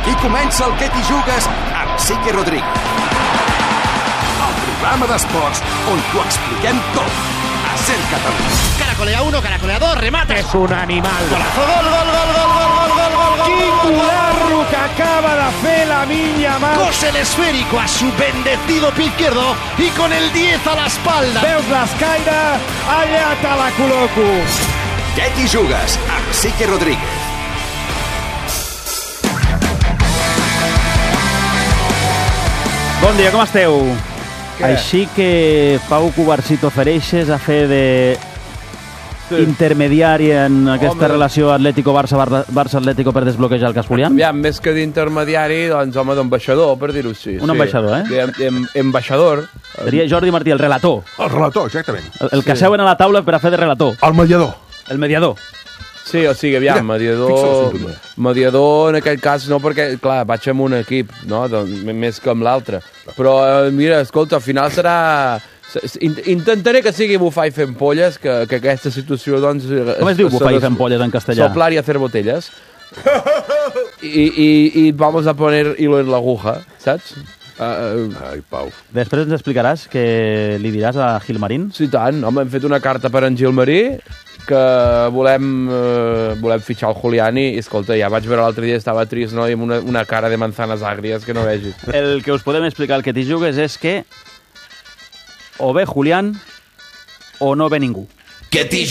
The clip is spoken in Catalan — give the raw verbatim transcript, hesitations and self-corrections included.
Aquí comença el Què t'hi jugues amb Sique Rodríguez. El programa d'esports on t'ho expliquem tot. A Ser Catalunya. Caracolea uno, caracolea dos, remate. És un animal. Golazo, gol, gol, gol, gol, gol, gol, gol, gol, gol. Quin colarro que acaba de fer Lamine Yamal. Cose el esférico a su bendecido pie izquierdo y con el diez a la espalda. Veus l'escaire? Allà te la col·loco. Què t'hi jugues amb Sique Rodríguez. Bon dia, com esteu? Què? Així que Pau Cubarsito Fereixes a fer de sí. intermediari en aquesta home. relació Atlético-Barça, Barça-Atlético per desbloquejar el cas Julián? Aviam, més que d'intermediari, doncs home d'ambaixador, per dir-ho així. Un sí. ambaixador, eh? Em, em, embaixador. Seria Jordi Martí, el relator. El relator, exactament. El, el que sí. seuen a la taula per a fer de relator. El mediador. El mediador. Sí, o sigui, aviam, Mira, mediador, mediador en aquell cas no, perquè, clar, vaig amb un equip, no?, doncs, més que amb l'altre. Però, mira, escolta, al final serà... Intentaré que sigui bufar i fent polles, que, que aquesta situació, doncs... Com es diu bufar i fent polles en castellà? Soplar y hacer botellas. I, i, i vamos a poner hilo en la aguja, saps? Uh, Ai, Pau. Després ens explicaràs que li diràs a Gilmarín? Sí, tant. Home, hem fet una carta per en Gilmarí, que volem, uh, volem fitxar el Julián i, escolta, ja vaig veure l'altre dia, estava trist, no?, i amb una, una cara de manzanes àgries que no vegis. El que us podem explicar, el que t'hi jugues, és que o ve Julián o no ve ningú. Què t'hi